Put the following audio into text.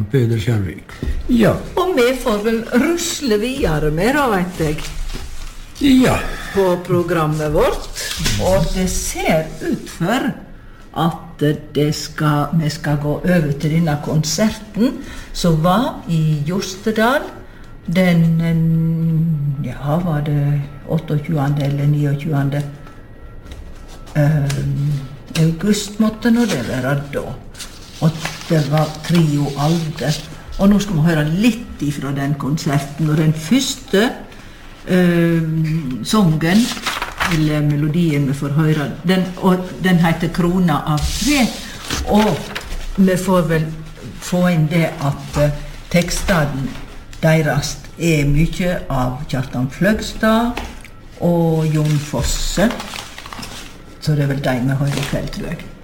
Peder Kjærvik. Ja. Og vi får vel rusle videre med, da, vet jeg, Ja. på programmet vårt. Og det ser ut for at vi skal gå over til denne konserten som var i Jostedal den, ja, var det 28. eller 29. August måtte nå det være da. Og det var Trio Alde. Og nå skal vi høre litt ifra den konserten. Og den første songen, eller melodien vi får høre, den heter Krona av tre. Og vi får vel få inn det at tekstene deres mye av Kjartan Fløgstad og Jon Fosse. Så det er vel de vi hører i kveld, tror jeg.